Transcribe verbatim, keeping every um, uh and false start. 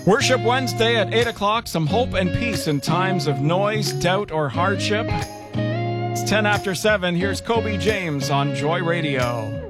Worship Wednesday at eight o'clock, some hope and peace in times of noise, doubt, or hardship. It's ten after seven. Here's Kobe James on Joy Radio.